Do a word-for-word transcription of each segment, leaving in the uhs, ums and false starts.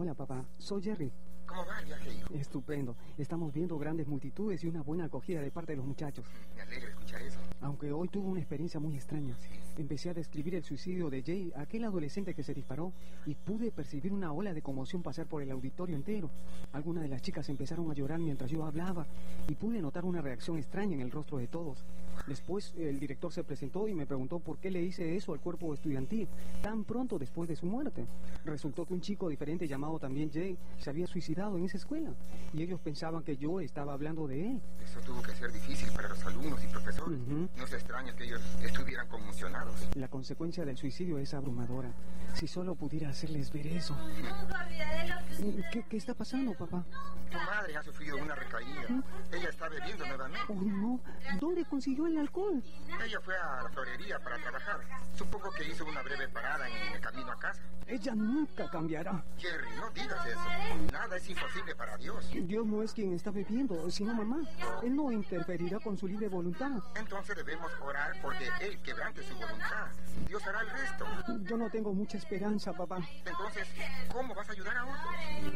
Hola, papá. Soy Jerry. ¿Cómo va el viaje, hijo? Estupendo. Estamos viendo grandes multitudes y una buena acogida de parte de los muchachos. Me alegra escuchar eso. Aunque hoy tuve una experiencia muy extraña. Empecé a describir el suicidio de Jay, aquel adolescente que se disparó, y pude percibir una ola de conmoción pasar por el auditorio entero. Algunas de las chicas empezaron a llorar mientras yo hablaba, y pude notar una reacción extraña en el rostro de todos. Después, el director se presentó y me preguntó por qué le hice eso al cuerpo estudiantil tan pronto después de su muerte. Resultó que un chico diferente llamado también Jay se había suicidado en esa escuela, y ellos pensaban que yo estaba hablando de él. Eso tuvo que ser difícil para los alumnos y profesores. Uh-huh. No se extraña que ellos estuvieran conmocionados. La consecuencia del suicidio es abrumadora. Si solo pudiera hacerles ver eso. ¿Qué, qué está pasando, papá? Tu madre ha sufrido una recaída. ¿Mm? Ella está bebiendo nuevamente. Oh, no. ¿Dónde consiguió el alcohol? Ella fue a la florería para trabajar. Supongo que hizo una breve parada en el camino a casa. Ella nunca cambiará. Jerry, no digas eso. Nada es imposible para Dios. Dios no es quien está bebiendo, sino mamá. Él no interferirá con su libre voluntad. Entonces debemos orar porque Él quebrante su voluntad. Dios hará el resto. Yo no tengo mucha esperanza, papá. Entonces, ¿cómo vas a ayudar a otros?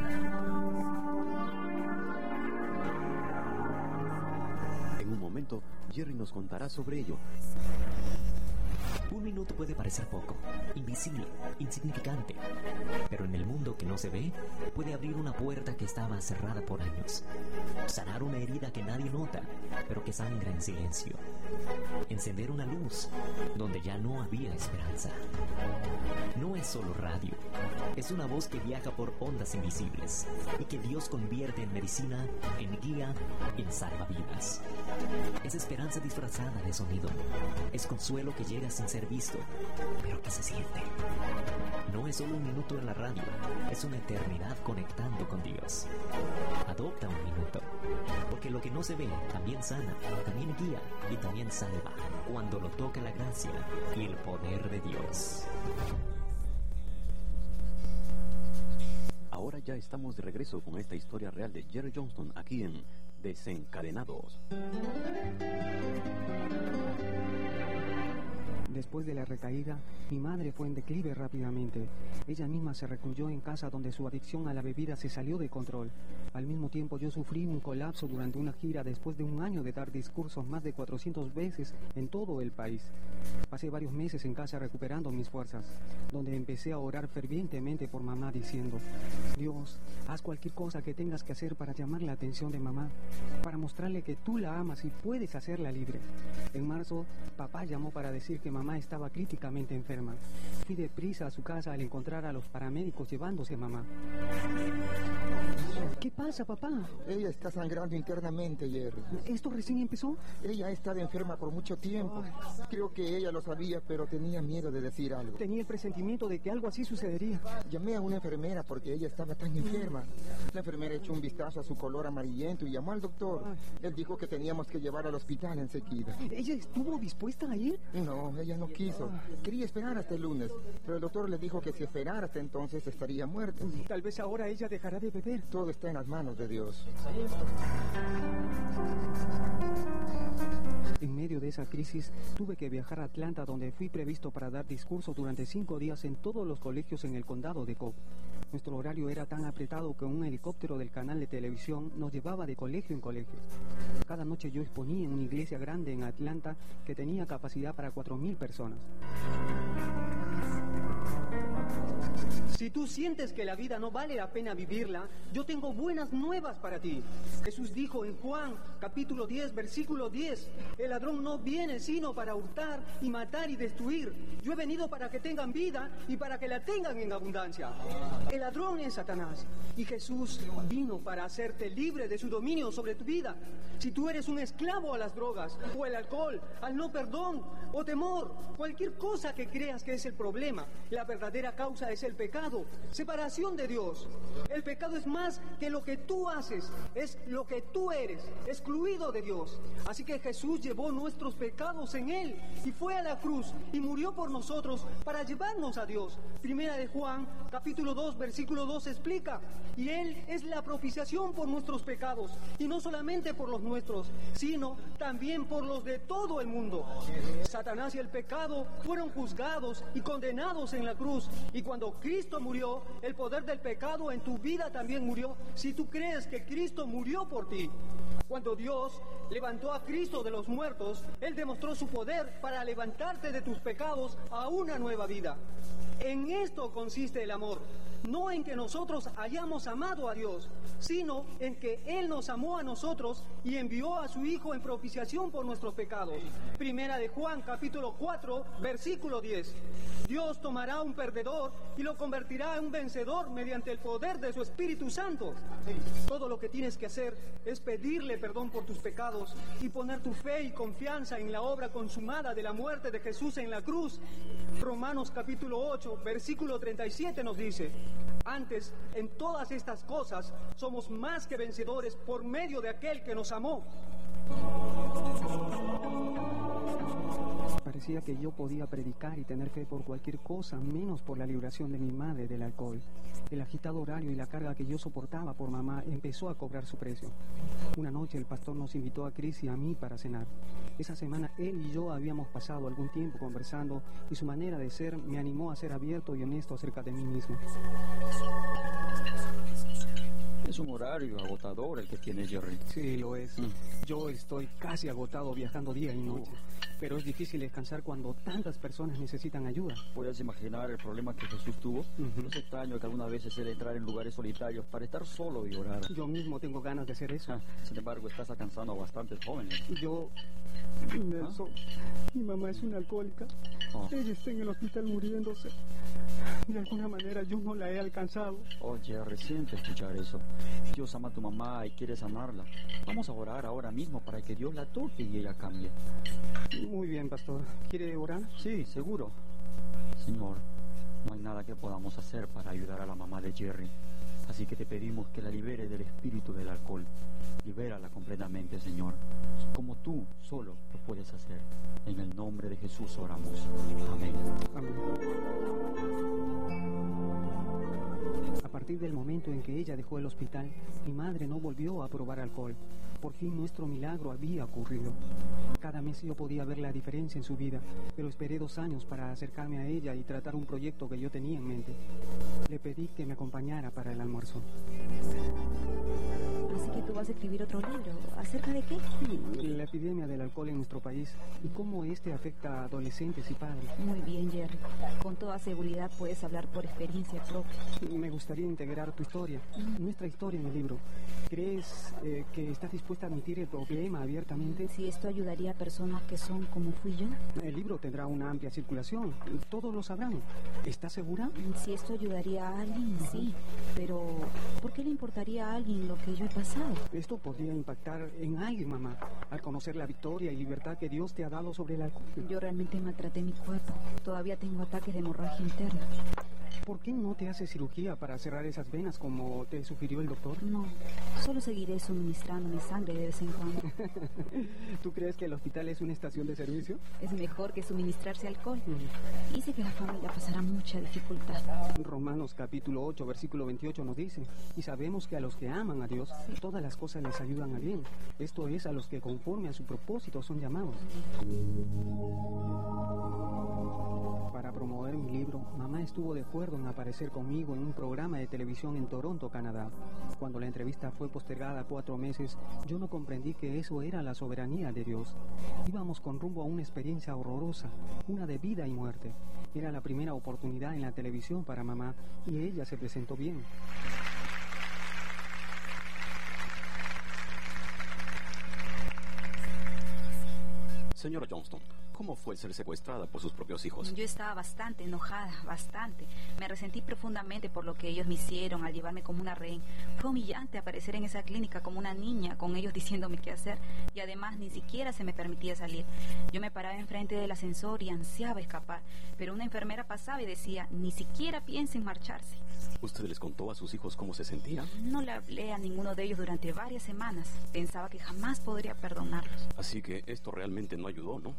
En un momento, Jerry nos contará sobre ello. Un minuto puede parecer poco, invisible, insignificante, pero en el mundo que no se ve, puede abrir una puerta que estaba cerrada por años, sanar una herida que nadie nota, pero que sangra en silencio, encender una luz donde ya no había esperanza. No es solo radio, es una voz que viaja por ondas invisibles y que Dios convierte en medicina, en guía, en salvavidas. Es esperanza disfrazada de sonido, es consuelo que llega sin ser visto, pero que se siente. No es solo un minuto en la radio, es una eternidad conectando con Dios. Adopta un minuto, porque lo que no se ve también sana, también guía y también salva, cuando lo toca la gracia y el poder de Dios. Ahora ya estamos de regreso con esta historia real de Jerry Johnston aquí en Desencadenados. Después de la recaída, mi madre fue en declive rápidamente. Ella misma se recluyó en casa donde su adicción a la bebida se salió de control. Al mismo tiempo yo sufrí un colapso durante una gira después de un año de dar discursos más de cuatrocientas veces en todo el país. Pasé varios meses en casa recuperando mis fuerzas, donde empecé a orar fervientemente por mamá diciendo: Dios, haz cualquier cosa que tengas que hacer para llamar la atención de mamá, para mostrarle que tú la amas y puedes hacerla libre. En marzo, papá llamó para decir que mamá estaba críticamente enferma. Fui deprisa a su casa al encontrar a los paramédicos llevándose a mamá. ¿Qué pasa, papá? Ella está sangrando internamente, Jerry. ¿Esto recién empezó? Ella ha estado enferma por mucho tiempo. Creo que ella lo sabía, pero tenía miedo de decir algo. Tenía el presentimiento de que algo así sucedería. Llamé a una enfermera porque ella estaba tan enferma. La enfermera echó un vistazo a su color amarillento y llamó al doctor. Él dijo que teníamos que llevarla al hospital enseguida. ¿Ella estuvo dispuesta a ir? No, ella no quiso. Quería esperar hasta el lunes, pero el doctor le dijo que si esperara hasta entonces estaría muerta. Tal vez ahora ella dejará de beber. Todo está en las manos de Dios. En medio de esa crisis, tuve que viajar a Atlanta, donde fui previsto para dar discursos durante cinco días en todos los colegios en el condado de Cobb. Nuestro horario era tan apretado que un helicóptero del canal de televisión nos llevaba de colegio en colegio. Cada noche yo exponía en una iglesia grande en Atlanta que tenía capacidad para cuatro mil personas. Si tú sientes que la vida no vale la pena vivirla, yo tengo buenas nuevas para ti. Jesús dijo en Juan, capítulo diez, versículo diez, el ladrón no viene sino para hurtar y matar y destruir. Yo he venido para que tengan vida y para que la tengan en abundancia. El ladrón es Satanás y Jesús vino para hacerte libre de su dominio sobre tu vida. Si tú eres un esclavo a las drogas o al alcohol, al no perdón o temor, cualquier cosa que creas que es el problema, la verdadera causa es el pecado. Separación de Dios. El pecado es más que lo que tú haces, es lo que tú eres, excluido de Dios. Así que Jesús llevó nuestros pecados en Él y fue a la cruz y murió por nosotros para llevarnos a Dios. Primera de Juan, capítulo dos, versículo dos explica: y Él es la propiciación por nuestros pecados, y no solamente por los nuestros, sino también por los de todo el mundo. Satanás y el pecado fueron juzgados y condenados en la cruz, y cuando Cristo Cristo murió, el poder del pecado en tu vida también murió. Si tú crees que Cristo murió por ti. Cuando Dios levantó a Cristo de los muertos, Él demostró su poder para levantarte de tus pecados a una nueva vida. En esto consiste el amor, no en que nosotros hayamos amado a Dios, sino en que Él nos amó a nosotros y envió a su Hijo en propiciación por nuestros pecados. Primera de Juan, capítulo cuatro, versículo diez. Dios tomará un perdedor y lo convertirá en un vencedor mediante el poder de su Espíritu Santo. Todo lo que tienes que hacer es pedirle perdón por tus pecados y poner tu fe y confianza en la obra consumada de la muerte de Jesús en la cruz. Romanos capítulo ocho, versículo treinta y siete nos dice: antes, en todas estas cosas, somos más que vencedores por medio de aquel que nos amó. Parecía que yo podía predicar y tener fe por cualquier cosa, menos por la liberación de mi madre del alcohol. El agitado horario y la carga que yo soportaba por mamá empezó a cobrar su precio. Una noche el pastor nos invitó a Chris y a mí para cenar. Esa semana él y yo habíamos pasado algún tiempo conversando y su manera de ser me animó a ser abierto y honesto acerca de mí mismo. Es un horario agotador el que tiene Jerry. Sí, lo es. Mm. Yo estoy casi agotado viajando día y noche. Pero es difícil descansar cuando tantas personas necesitan ayuda. ¿Puedes imaginar el problema que Jesús tuvo? Uh-huh. No es extraño que algunas veces él entrar en lugares solitarios para estar solo y orar. Yo mismo tengo ganas de hacer eso. Ah, sin embargo, estás alcanzando a bastantes jóvenes. Yo... Nelson, mi mamá es una alcohólica. Oh. Ella está en el hospital muriéndose. De alguna manera yo no la he alcanzado. Oh, Jerry, siente escuchar eso. Dios ama a tu mamá y quiere sanarla. Vamos a orar ahora mismo para que Dios la toque y ella cambie. Muy bien, pastor. ¿Quiere orar? Sí, seguro. Señor, no hay nada que podamos hacer para ayudar a la mamá de Jerry. Así que te pedimos que la libere del espíritu del alcohol. Libérala completamente, Señor, como tú solo lo puedes hacer. En el nombre de Jesús oramos. Amén. Amén. A partir del momento en que ella dejó el hospital, mi madre no volvió a probar alcohol. Por fin nuestro milagro había ocurrido. Cada mes yo podía ver la diferencia en su vida, pero esperé dos años para acercarme a ella y tratar un proyecto que yo tenía en mente. Le pedí que me acompañara para el almuerzo. Así que tú vas a escribir otro libro. ¿Acerca de qué? La epidemia del alcohol en nuestro país y cómo este afecta a adolescentes y padres. Muy bien, Jerry. Con toda seguridad puedes hablar por experiencia propia. Me gustaría integrar tu historia, mm. nuestra historia en el libro. ¿Crees eh, que estás dispuesta a admitir el problema abiertamente? Si esto ayudaría a personas que son como fui yo. El libro tendrá una amplia circulación. Todos lo sabrán. ¿Estás segura? Si esto ayudaría a alguien, sí. Pero, ¿por qué le importaría a alguien lo que yo he pasado? Esto podría impactar en alguien, mamá, al conocer la victoria y libertad que Dios te ha dado sobre el alcohol. Yo realmente maltraté mi cuerpo. Todavía tengo ataques de hemorragia interna. ¿Por qué no te haces cirugía para cerrar esas venas como te sugirió el doctor? No, solo seguiré suministrando mi sangre de vez en cuando. ¿Tú crees que el hospital es una estación de servicio? Es mejor que suministrarse alcohol. Mm. Dice que la familia pasará mucha dificultad. Romanos capítulo ocho, versículo veintiocho nos dice: y sabemos que a los que aman a Dios, sí, todas las cosas les ayudan a bien. Esto es, a los que conforme a su propósito son llamados. Para promover mi libro, mamá estuvo de acuerdo en aparecer conmigo en un programa de televisión en Toronto, Canadá. Cuando la entrevista fue postergada cuatro meses, yo no comprendí que eso era la soberanía de Dios. Íbamos con rumbo a una experiencia horrorosa, una de vida y muerte. Era la primera oportunidad en la televisión para mamá y ella se presentó bien. Señora Johnston, ¿cómo fue ser secuestrada por sus propios hijos? Yo estaba bastante enojada, bastante. Me resentí profundamente por lo que ellos me hicieron al llevarme como una rehén. Fue humillante aparecer en esa clínica como una niña, con ellos diciéndome qué hacer. Y además ni siquiera se me permitía salir. Yo me paraba enfrente del ascensor y ansiaba escapar. Pero una enfermera pasaba y decía, ni siquiera piense en marcharse. ¿Usted les contó a sus hijos cómo se sentía? No le hablé a ninguno de ellos durante varias semanas. Pensaba que jamás podría perdonarlos. Así que esto realmente no ayudó, ¿no?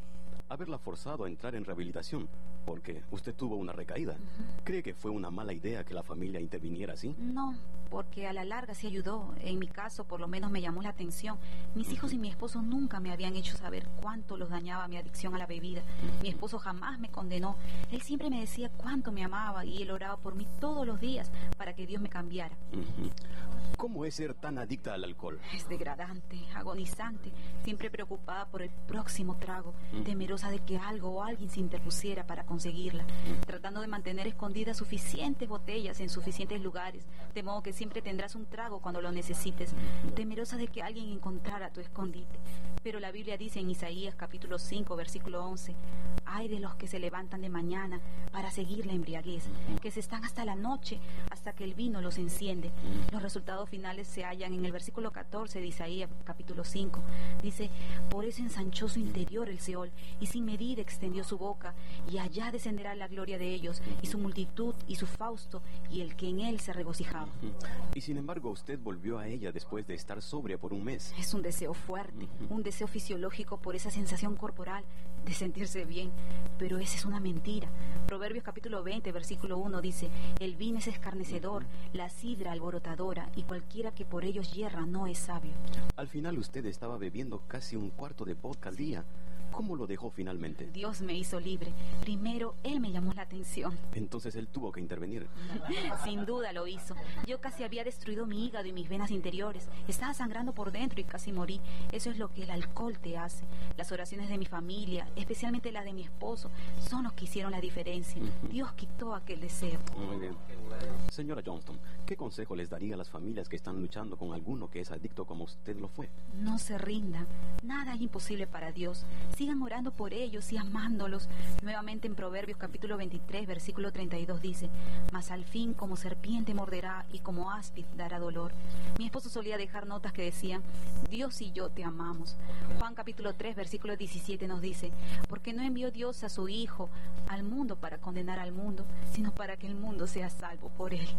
haberla forzado a entrar en rehabilitación, porque usted tuvo una recaída. Uh-huh. ¿Cree que fue una mala idea que la familia interviniera así? No, porque a la larga sí ayudó. En mi caso, por lo menos me llamó la atención. Mis uh-huh. hijos y mi esposo nunca me habían hecho saber cuánto los dañaba mi adicción a la bebida. Uh-huh. Mi esposo jamás me condenó. Él siempre me decía cuánto me amaba y él oraba por mí todos los días para que Dios me cambiara. Uh-huh. ¿Cómo es ser tan adicta al alcohol? Es degradante, agonizante, siempre preocupada por el próximo trago, uh-huh. temerosa de que algo o alguien se interpusiera para conseguirla, uh-huh. tratando de mantener escondidas suficientes botellas en suficientes lugares, de modo que siempre tendrás un trago cuando lo necesites, uh-huh. temerosa de que alguien encontrara tu escondite. Pero la Biblia dice en Isaías capítulo cinco, versículo once, ay de los que se levantan de mañana para seguir la embriaguez, uh-huh. que se están hasta la noche, hasta que el vino los enciende. Uh-huh. Los resultados finales se hallan en el versículo catorce de Isaías capítulo cinco. Dice, por eso ensanchó su interior el Seol, y sin medida extendió su boca, y allá descenderá la gloria de ellos, y su multitud, y su fausto, y el que en él se regocijaba. Y sin embargo usted volvió a ella después de estar sobria por un mes. Es un deseo fuerte, uh-huh. un deseo fisiológico por esa sensación corporal de sentirse bien, pero esa es una mentira. Proverbios capítulo veinte, versículo uno dice, el vino es escarnecedor, la sidra alborotadora, y cualquiera que por ellos yerra no es sabio. Al final usted estaba bebiendo casi un cuarto de vodka al día. ¿Cómo lo dejó finalmente? Dios me hizo libre. Primero, Él me llamó la atención. Entonces Él tuvo que intervenir. Sin duda lo hizo. Yo casi había destruido mi hígado y mis venas interiores. Estaba sangrando por dentro y casi morí. Eso es lo que el alcohol te hace. Las oraciones de mi familia, especialmente las de mi esposo, son los que hicieron la diferencia. Uh-huh. Dios quitó aquel deseo. Muy bien. Señora Johnston, ¿qué consejo les daría a las familias que están luchando con alguno que es adicto como usted lo fue? No se rindan. Nada es imposible para Dios. Sigan orando por ellos y amándolos. Nuevamente en Proverbios capítulo veintitrés, versículo treinta y dos dice, mas al fin como serpiente morderá y como áspid dará dolor. Mi esposo solía dejar notas que decían, Dios y yo te amamos. Juan capítulo tres, versículo diecisiete nos dice, porque no envió Dios a su Hijo al mundo para condenar al mundo, sino para que el mundo sea salvo por él.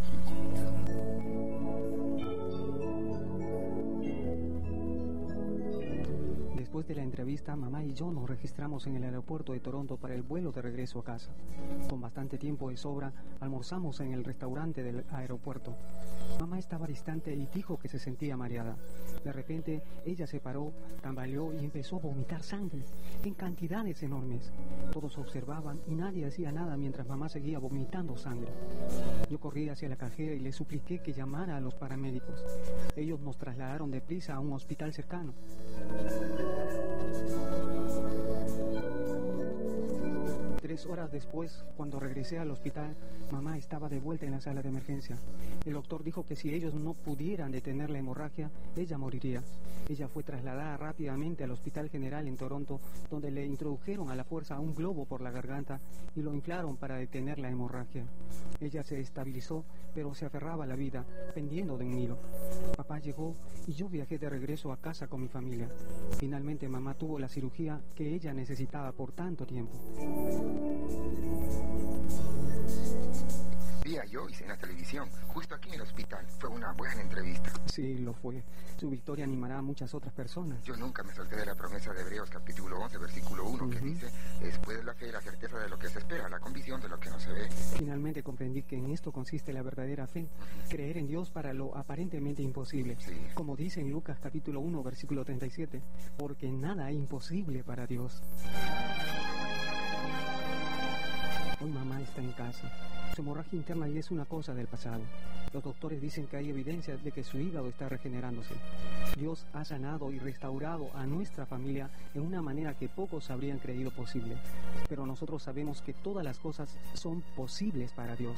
Después de la entrevista, mamá y yo nos registramos en el aeropuerto de Toronto para el vuelo de regreso a casa. Con bastante tiempo de sobra, almorzamos en el restaurante del aeropuerto. Mamá estaba distante y dijo que se sentía mareada. De repente, ella se paró, tambaleó y empezó a vomitar sangre, en cantidades enormes. Todos observaban y nadie hacía nada mientras mamá seguía vomitando sangre. Yo corrí hacia la cajera y le supliqué que llamara a los paramédicos. Ellos nos trasladaron deprisa a un hospital cercano. Tres horas después, cuando regresé al hospital, mamá estaba de vuelta en la sala de emergencia. El doctor dijo que si ellos no pudieran detener la hemorragia, ella moriría. Ella fue trasladada rápidamente al Hospital General en Toronto, donde le introdujeron a la fuerza un globo por la garganta y lo inflaron para detener la hemorragia. Ella se estabilizó, pero se aferraba a la vida, pendiendo de un hilo. Papá llegó y yo viajé de regreso a casa con mi familia. Finalmente mamá tuvo la cirugía que ella necesitaba por tanto tiempo. Vi a Joyce en la televisión, justo aquí en el hospital. Fue una buena entrevista. Sí, lo fue. Su victoria animará a muchas otras personas. Yo nunca me solté de la promesa de Hebreos capítulo once, versículo uno, uh-huh. que dice, después de la fe, la certeza de lo que se espera, la convicción de lo que no se ve. Finalmente comprendí que en esto consiste la verdadera fe, uh-huh. creer en Dios para lo aparentemente imposible. Sí. Como dice en Lucas capítulo uno, versículo treinta y siete, porque nada es imposible para Dios. Hoy mamá está en casa. Su hemorragia interna ya es una cosa del pasado. Los doctores dicen que hay evidencia de que su hígado está regenerándose. Dios ha sanado y restaurado a nuestra familia en una manera que pocos habrían creído posible. Pero nosotros sabemos que todas las cosas son posibles para Dios.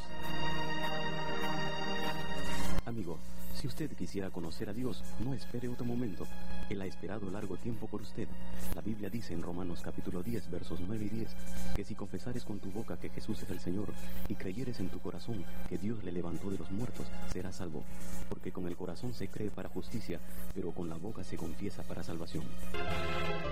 Amigo, si usted quisiera conocer a Dios, no espere otro momento. Él ha esperado largo tiempo por usted. La Biblia dice en Romanos capítulo diez, versos nueve y diez, que si confesares con tu boca que Jesús es el Señor y creyeres en tu corazón que Dios le levantó de los muertos, serás salvo. Porque con el corazón se cree para justicia, pero con la boca se confiesa para salvación.